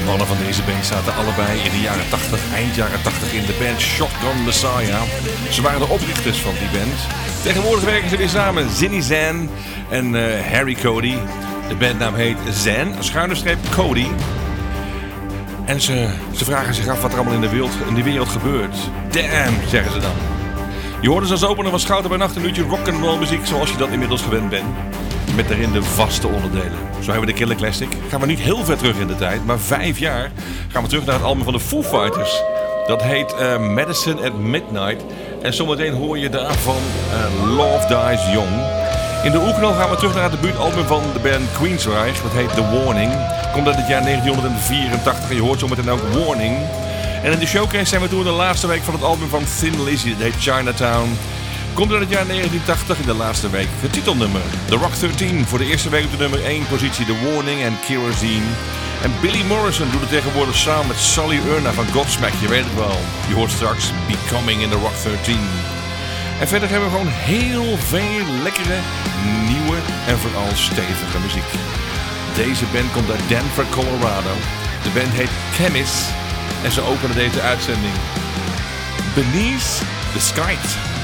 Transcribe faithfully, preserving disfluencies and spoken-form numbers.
mannen van deze band zaten allebei in de jaren tachtig, eind jaren tachtig in de band Shotgun Messiah. Ze waren de oprichters van die band. Tegenwoordig werken ze weer samen, Zinny Zan en uh, Harry Cody. De bandnaam heet Zan, schuine streep Cody. En ze, ze vragen zich af wat er allemaal in de wereld, in de wereld gebeurt. Damn, zeggen ze dan. Je hoorde ze als opener van Schouten bij Nacht een uurtje rock'n'roll muziek zoals je dat inmiddels gewend bent. Met daarin de vaste onderdelen. Zo hebben we de Killer Classic. Gaan we niet heel ver terug in de tijd, maar vijf jaar gaan we terug naar het album van de Foo Fighters. Dat heet uh, Medicine at Midnight. En zometeen hoor je daarvan uh, Love Dies Young. In de oefening gaan we terug naar het debuutalbum van de band Queensryche. Dat heet The Warning. Komt uit het jaar negentien vierentachtig en je hoort zometeen ook Warning. En in de showcase zijn we toen de laatste week van het album van Thin Lizzy. Dat heet Chinatown. Komt uit het jaar negentien tachtig in de laatste week het titelnummer. The Rock dertien voor de eerste week op de nummer één positie The Warning en Kerosene. En Billy Morrison doet het tegenwoordig samen met Sully Erna van Godsmack. Je weet het wel. Je hoort straks Becoming in The Rock dertien. En verder hebben we gewoon heel veel lekkere, nieuwe en vooral stevige muziek. Deze band komt uit Denver, Colorado. De band heet Chemist en ze openen deze uitzending Beneath the Sky.